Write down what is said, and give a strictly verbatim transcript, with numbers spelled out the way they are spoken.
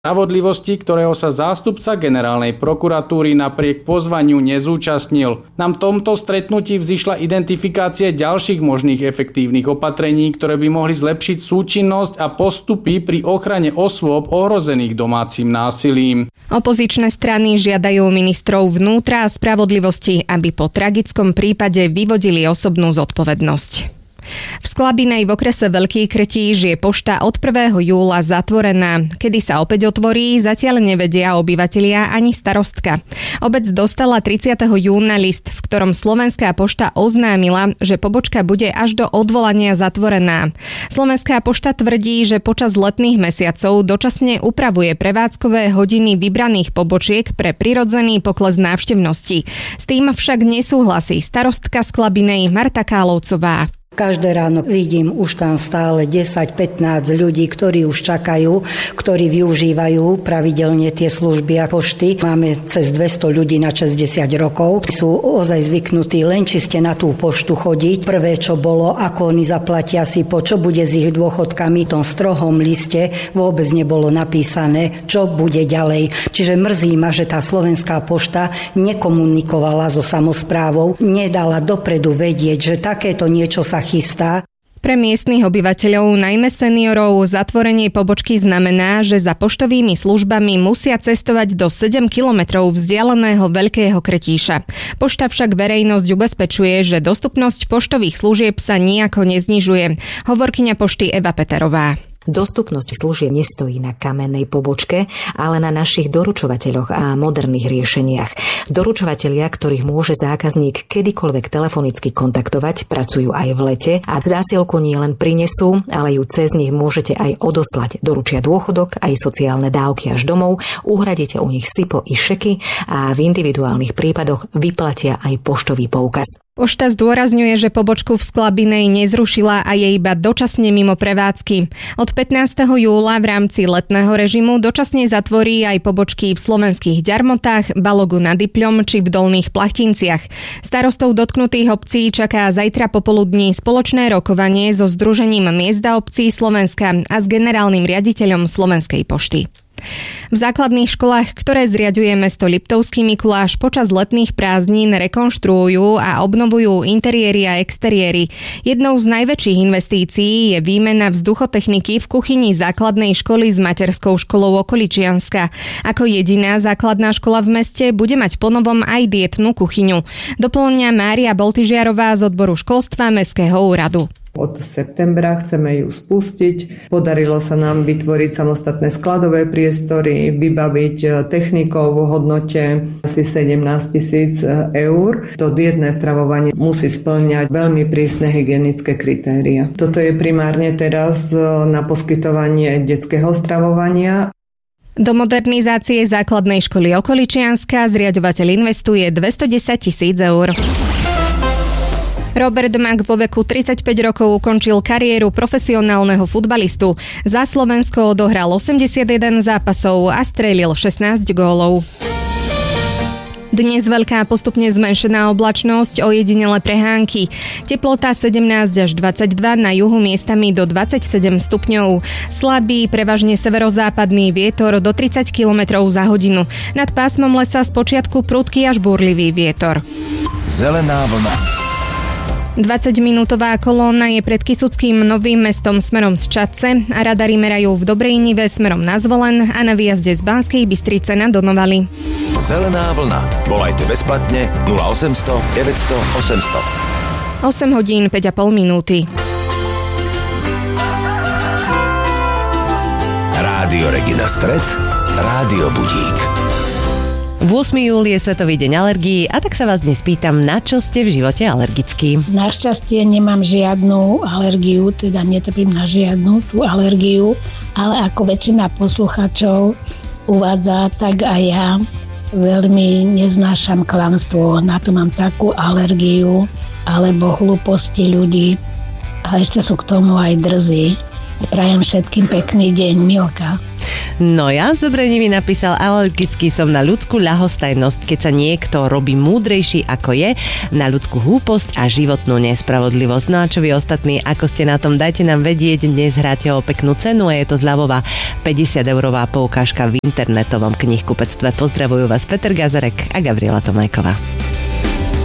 spravodlivosti, ktorého sa zástupca generálnej prokuratúry napriek pozvaniu nezúčastnil. Na tomto stretnutí vzýšla identifikácia ďalších možných efektívnych opatrení, ktoré by mohli zlepšiť súčinnosť a postupy pri ochrane osôb ohrozených domácim násilím. Opozičné strany žiadajú ministrov vnútra a spravodlivosti, aby po tragickom prípade vyvodili osobnú zodpovednosť. V Sklabinej v okrese Veľký Kretíž je pošta od prvého júla zatvorená. Kedy sa opäť otvorí, zatiaľ nevedia obyvatelia ani starostka. Obec dostala tridsiateho júna list, v ktorom Slovenská pošta oznámila, že pobočka bude až do odvolania zatvorená. Slovenská pošta tvrdí, že počas letných mesiacov dočasne upravuje prevádzkové hodiny vybraných pobočiek pre prirodzený pokles návštevnosti. S tým však nesúhlasí starostka Sklabinej Marta Kálovcová. Každé ráno vidím už tam stále desať pätnásť ľudí, ktorí už čakajú, ktorí využívajú pravidelne tie služby a pošty. Máme cez dvesto ľudí na šesťdesiat rokov. Sú ozaj zvyknutí len čiste na tú poštu chodiť. Prvé, čo bolo, ako oni zaplatia si, po čo bude s ich dôchodkami. V tom strohom liste vôbec nebolo napísané, čo bude ďalej. Čiže mrzí ma, že tá Slovenská pošta nekomunikovala so samosprávou, nedala dopredu vedieť, že takéto niečo sa chystá. Pre miestnych obyvateľov, najmä seniorov, zatvorenie pobočky znamená, že za poštovými službami musia cestovať do sedem kilometrov vzdialeného Veľkého Kretíša. Pošta však verejnosť ubezpečuje, že dostupnosť poštových služieb sa nijako neznižuje. Hovorkyňa pošty Eva Peterová. Dostupnosť služieb nestojí na kamennej pobočke, ale na našich doručovateľoch a moderných riešeniach. Doručovatelia, ktorých môže zákazník kedykoľvek telefonicky kontaktovať, pracujú aj v lete a zásielku nie len prinesú, ale ju cez nich môžete aj odoslať. Doručia dôchodok, aj sociálne dávky až domov, uhradíte u nich SIPO i šeky a v individuálnych prípadoch vyplatia aj poštový poukaz. Pošta zdôrazňuje, že pobočku v Sklabinej nezrušila a je iba dočasne mimo prevádzky. Od pätnásteho júla v rámci letného režimu dočasne zatvorí aj pobočky v slovenských Ďarmotách, Balogu nad Ipľom či v Dolných Plachtinciach. Starostov dotknutých obcí čaká zajtra popoludní spoločné rokovanie so Združením miest a obcí Slovenska a s generálnym riaditeľom Slovenskej pošty. V základných školách, ktoré zriaďuje mesto Liptovský Mikuláš, počas letných prázdnin rekonštruujú a obnovujú interiéry a exteriéry. Jednou z najväčších investícií je výmena vzduchotechniky v kuchyni základnej školy s materskou školou Okoličianska. Ako jediná základná škola v meste bude mať ponovom aj dietnú kuchyňu. Doplňa Mária Boltyžiarová z odboru školstva Mestského úradu. Od septembra chceme ju spustiť. Podarilo sa nám vytvoriť samostatné skladové priestory, vybaviť technikou v hodnote asi sedemnásť tisíc eur. To dietné stravovanie musí spĺňať veľmi prísne hygienické kritéria. Toto je primárne teraz na poskytovanie detského stravovania. Do modernizácie základnej školy Okoličianska zriaďovateľ investuje dvestodesať tisíc eur. Robert Mak vo veku tridsaťpäť rokov ukončil kariéru profesionálneho futbalistu. Za Slovensko odohral osemdesiatjeden zápasov a strelil šestnásť gólov. Dnes veľká postupne zmenšená oblačnosť, ojedinele prehánky. Teplota sedemnásť až dvadsaťdva, na juhu miestami do dvadsaťsedem stupňov. Slabý, prevažne severozápadný vietor do tridsať kilometrov za hodinu. Nad pásmom lesa spočiatku prudký až búrlivý vietor. Zelená vlna. dvadsaťminútová kolóna je pred Kysuckým Novým Mestom smerom z Čadce a radary merajú v Dobrejnive smerom na Zvolen a na výjazde z Banskej Bystrice na Donovali. Zelená vlna. Volajte bezplatne nula osemsto deväťsto osemsto. osem hodín päť a pol minúty. Rádio Regina Stret, Rádio Budík. ôsmeho júla je Svetový deň alergií a tak sa vás dnes pýtam, na čo ste v živote alergickí? Našťastie nemám žiadnu alergiu, teda netrpím na žiadnu tú alergiu, ale ako väčšina posluchačov uvádza, tak aj ja veľmi neznášam klamstvo. Na to mám takú alergiu alebo hlúposti ľudí a ešte sú k tomu aj drzí. Prajem všetkým pekný deň, Milka. No ja Zobrení mi napísal, alergický som na ľudskú ľahostajnosť, keď sa niekto robí múdrejší ako je, na ľudskú hlúposť a životnú nespravodlivosť. No a čo vy ostatní, ako ste na tom, dajte nám vedieť, dnes hráte o peknú cenu a je to zľavová päťdesiat eurová poukážka v internetovom knihkupectve. Pozdravujú vás Peter Gazarek a Gabriela Tomajková.